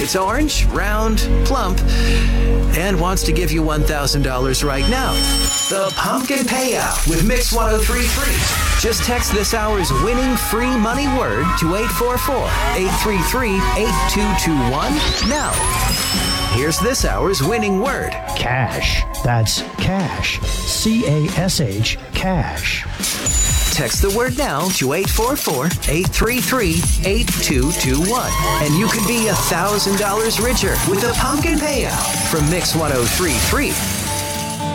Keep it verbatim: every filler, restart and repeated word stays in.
It's orange, round, plump, and wants to give you one thousand dollars right now. The Pumpkin Payout with Mix one oh three point three. Just text this hour's winning free money word to eight four four, eight three three, eight two two one now. Here's this hour's winning word. Cash. That's cash. C A S H, cash. Text the word now to eight four four, eight three three, eight two two one. And you could be one thousand dollars richer with the Pumpkin Payout from Mix one oh three point three.